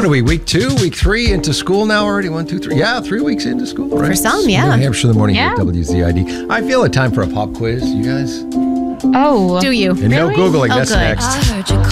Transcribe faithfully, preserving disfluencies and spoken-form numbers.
What are we, week two, week three into school now already? One, two, three. Yeah, three weeks into school, right? For some, yeah. New Hampshire, the morning Yeah. here at W Z I D. I feel a time for a pop quiz, you guys. Oh. Do you? And no Really? Googling, Oh, that's good. next. I heard you call